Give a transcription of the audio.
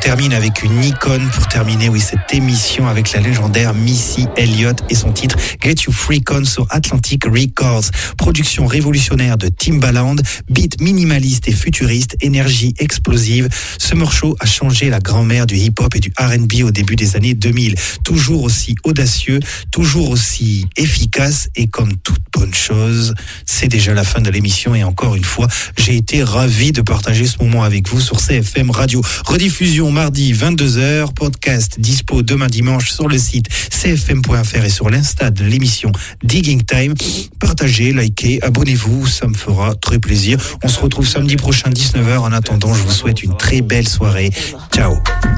termine avec une icône pour terminer, cette émission avec la légendaire Missy Elliott et son titre Get You Freak On sur Atlantic Records. Production révolutionnaire de Timbaland, beat minimaliste et futuriste, énergie explosive. Ce morceau a changé la grand-mère du hip-hop et du R&B au début des années 2000. Toujours aussi audacieux, toujours aussi efficace et comme toute bonne chose, c'est déjà la fin de l'émission et encore une fois, j'ai été ravi de partager ce moment avec vous sur CFM Radio. Rediffusion mardi 22h, podcast dispo demain dimanche sur le site cfm.fr et sur l'insta de l'émission Digging Time. Partagez, likez, abonnez-vous, ça me fera très plaisir. On se retrouve samedi prochain 19h. En attendant, je vous souhaite une très belle soirée. Ciao.